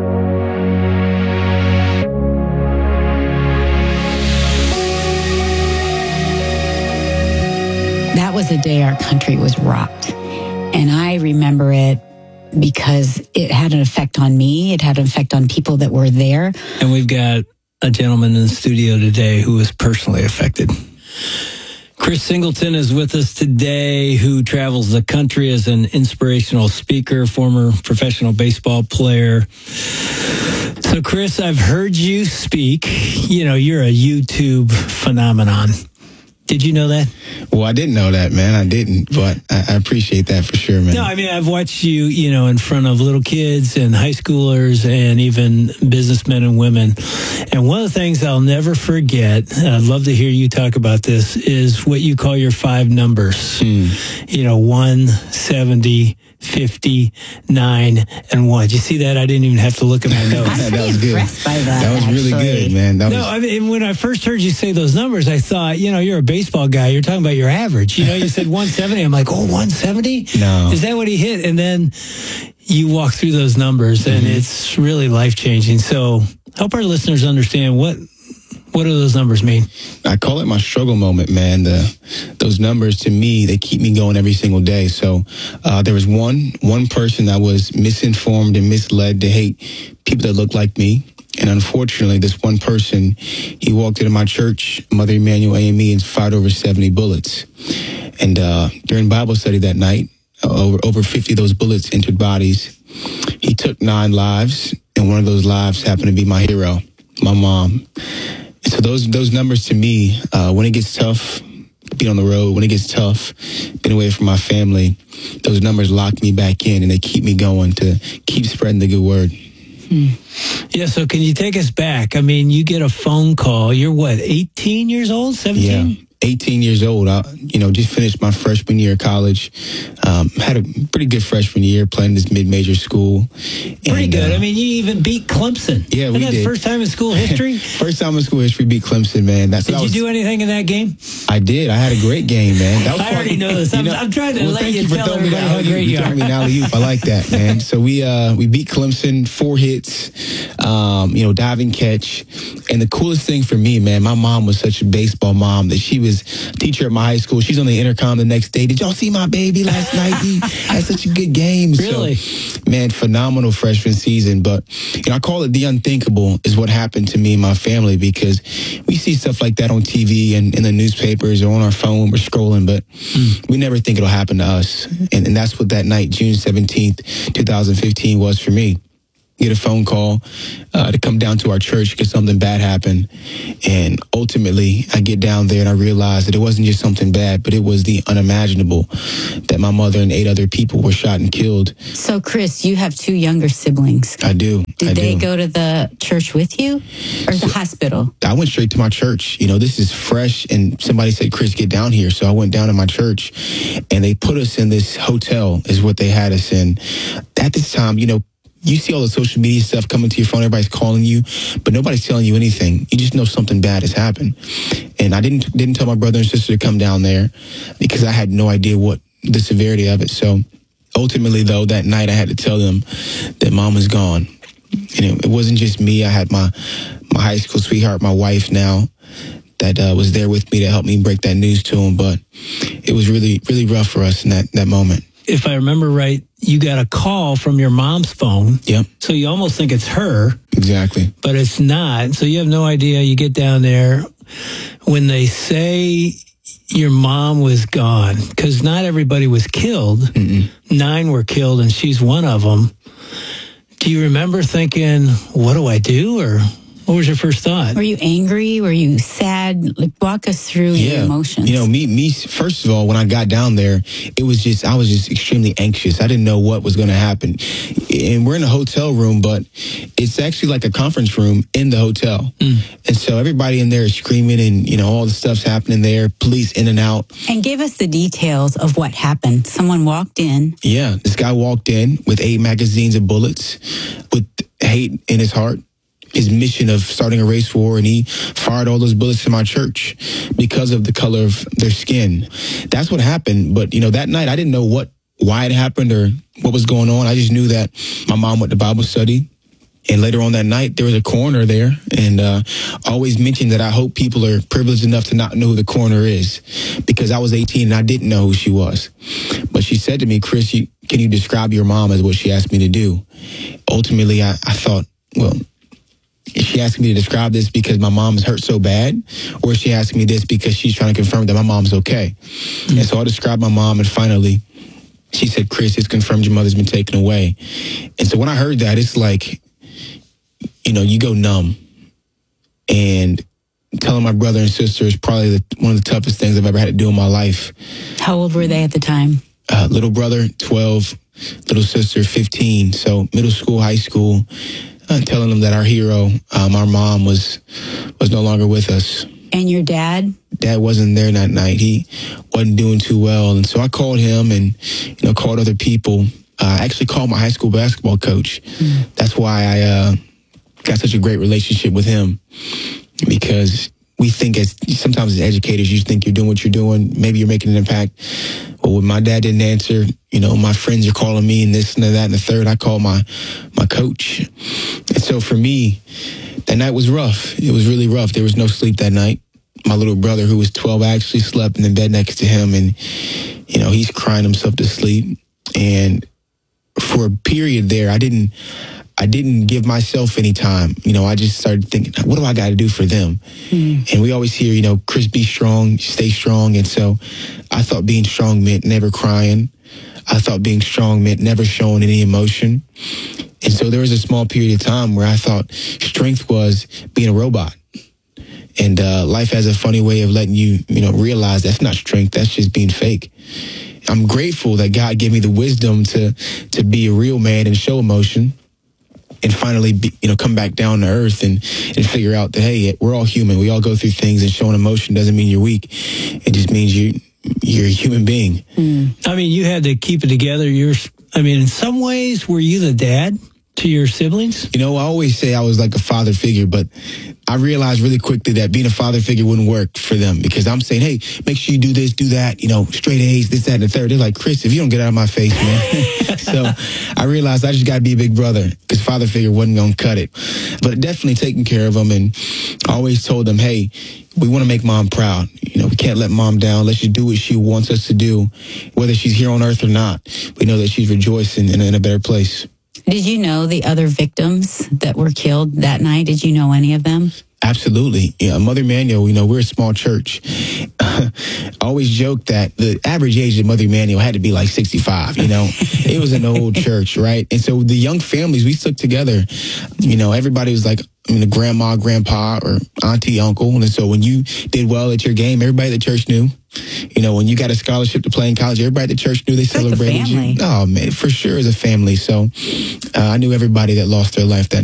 That was a day our country was rocked. And I remember it because it had an effect on me. It had an effect on people that were there. And we've got a gentleman in the studio today who was personally affected. Chris Singleton is with us today, who travels the country as an inspirational speaker, former professional baseball player. So, Chris, I've heard you speak. You know, you're a YouTube phenomenon. Did you know that? Well, I didn't know that, man. I didn't, but I, I appreciate that for sure, man. No, I mean, I've watched you, you know, in front of little kids and high schoolers and even businessmen and women. And one of the things I'll never forget, I'd love to hear you talk about this, is what you call your five numbers. Mm. You know, one, seventy, fifty, nine, and one. Did you see that? I didn't even have to look at my notes. I'm pretty that was impressed good. by that. That was actually. really good, man. That no, was... I mean, when I first heard you say those numbers, I thought, you know, you're a baseball guy. You're talking about your average. You know, you said one seventy. I'm like, oh, one seventy? No. Is that what he hit? And then you walk through those numbers, and mm-hmm. it's really life-changing. So help our listeners understand what what do those numbers mean? I call it my struggle moment, man. The those numbers, to me, they keep me going every single day. So uh, there was one one person that was misinformed and misled to hate people that look like me. And unfortunately, this one person, he walked into my church, Mother Emmanuel A M E, and fired over seventy bullets. And uh, during Bible study that night, uh, over, over fifty of those bullets entered bodies. He took nine lives, and one of those lives happened to be my hero, my mom. And so those those numbers to me, uh, when it gets tough, being on the road, when it gets tough, being away from my family, those numbers lock me back in, and they keep me going to keep spreading the good word. Hmm. Yeah, so can you take us back? I mean, you get a phone call. You're what, eighteen years old, seventeen? Yeah, eighteen years old. I, you know, just finished my freshman year of college. Um, had a pretty good freshman year playing this mid-major school. Pretty and, good. Uh, I mean, you even beat Clemson. Yeah, Isn't we that did. First time in school history? First time in school history, beat Clemson, man. That's did you was, do anything in that game? I did. I had a great game, man. That was I already know this. I'm, you know, I'm trying to well, let thank you, you for tell throwing me everybody the how great you alley-oop. are. Throwing me an alley-oop. I like that, man. So we uh, we beat Clemson, four hits, um, you know, diving catch. And the coolest thing for me, man, my mom was such a baseball mom that she was because teacher at my high school, she's on the intercom the next day. Did y'all see my baby last night? He had such a good game. Really? So, man, phenomenal freshman season. But, you know, I call it the unthinkable is what happened to me and my family, because we see stuff like that on T V and in the newspapers or on our phone when we're scrolling, but mm. we never think it'll happen to us. And, and that's what that night, June seventeenth, twenty fifteen, was for me. Get a phone call uh, to come down to our church because something bad happened. And ultimately, I get down there and I realize that it wasn't just something bad, but it was the unimaginable, that my mother and eight other people were shot and killed. So, Chris, you have two younger siblings. I do. Did I they do. go to the church with you or So, the hospital? I went straight to my church. You know, this is fresh, and somebody said, Chris, get down here. So I went down to my church, and they put us in this hotel is what they had us in. At this time, you know, you see all the social media stuff coming to your phone. Everybody's calling you, but nobody's telling you anything. You just know something bad has happened. And I didn't didn't tell my brother and sister to come down there because I had no idea what the severity of it. So ultimately, though, that night I had to tell them that mom was gone. And it, it wasn't just me. I had my my high school sweetheart, my wife now, that uh, was there with me to help me break that news to him. But it was really, really rough for us in that, that moment. If I remember right, you got a call from your mom's phone. Yep. So you almost think it's her. Exactly. But it's not. So you have no idea. You get down there when they say your mom was gone, because not everybody was killed. Mm-mm. Nine were killed, and she's one of them. Do you remember thinking, what do I do? Or what was your first thought? Were you angry? Were you sad? Like, walk us through yeah. your emotions. You know, me, me, first of all, when I got down there, it was just, I was just extremely anxious. I didn't know what was going to happen. And we're in a hotel room, but it's actually like a conference room in the hotel. Mm. And so everybody in there is screaming and, you know, all the stuff's happening there, police in and out. And give us the details of what happened. Someone walked in. Yeah. This guy walked in with eight magazines of bullets with hate in his heart. His mission of starting a race war, and he fired all those bullets to my church because of the color of their skin. That's what happened. But, you know, that night I didn't know what, why it happened or what was going on. I just knew that my mom went to Bible study. And later on that night, there was a coroner there. And uh, I always mentioned that I hope people are privileged enough to not know who the coroner is, because I was eighteen and I didn't know who she was. But she said to me, Chris, you, can you describe your mom, as what she asked me to do? Ultimately, I, I thought, well, is she asking me to describe this because my mom is hurt so bad? Or is she asking me this because she's trying to confirm that my mom's okay? Mm-hmm. And so I described my mom, and finally, she said, Chris, it's confirmed your mother's been taken away. And so when I heard that, it's like, you know, you go numb. And telling my brother and sister is probably the, one of the toughest things I've ever had to do in my life. How old were they at the time? Uh, little brother, twelve, little sister, fifteen. So middle school, high school. Uh, telling them that our hero, um, our mom, was was no longer with us. And your dad? Dad wasn't there that night. He wasn't doing too well. And so I called him and, you know, called other people. Uh, I actually called my high school basketball coach. Mm. That's why I uh, got such a great relationship with him, because we think as sometimes as educators, you think you're doing what you're doing. Maybe you're making an impact. Well, when my dad didn't answer, you know, my friends are calling me and this and that and the third. I called my, my coach. And so for me, that night was rough. It was really rough. There was no sleep that night. My little brother, who was twelve, actually slept in the bed next to him. And, you know, he's crying himself to sleep. And for a period there, I didn't... I didn't give myself any time. You know, I just started thinking, what do I got to do for them? Mm. And we always hear, you know, Chris, be strong, stay strong. And so I thought being strong meant never crying. I thought being strong meant never showing any emotion. And so there was a small period of time where I thought strength was being a robot. And uh, life has a funny way of letting you, you know, realize that's not strength. That's just being fake. I'm grateful that God gave me the wisdom to to be a real man and show emotion. And finally, be, you know, come back down to earth and, and figure out that, hey, we're all human. We all go through things, and showing emotion doesn't mean you're weak. It just means you, you're a human being. Mm. I mean, you had to keep it together. You're, I mean, in some ways, were you the dad? to your siblings? You know, I always say I was like a father figure, but I realized really quickly that being a father figure wouldn't work for them because I'm saying, hey, make sure you do this, do that, you know, straight A's, this, that, and the third. They're like, Chris, if you don't get out of my face, man. So I realized I just got to be a big brother because father figure wasn't going to cut it. But definitely taking care of them, and I always told them, hey, we want to make mom proud. You know, we can't let mom down. Let's just do what she wants us to do, whether she's here on earth or not. We know that she's rejoicing in, in a better place. Did you know the other victims that were killed that night? Did you know any of them? Absolutely. Yeah, Mother Emanuel, you know, we're a small church. I always joke that the average age of Mother Emanuel had to be like sixty-five, you know. It was an old church, right? And so the young families, we stuck together. You know, everybody was like, I mean, the grandma, grandpa, or auntie, uncle. And so when you did well at your game, everybody at the church knew. You know, when you got a scholarship to play in college, everybody at the church knew they celebrated you. Oh, man, for sure as a family. So uh, I knew everybody that lost their life that